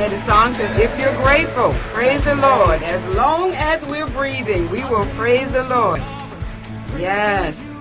And the song says, if you're grateful, praise the Lord. As long as we're breathing, we will praise the Lord. Yes.